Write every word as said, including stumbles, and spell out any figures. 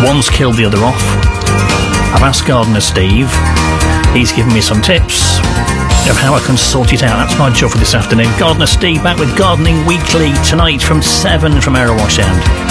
One's killed the other off. I've asked Gardener Steve. He's given me some tips of how I can sort it out. That's my job for this afternoon. Gardener Steve back with Gardening Weekly tonight from seven from Arrowash End.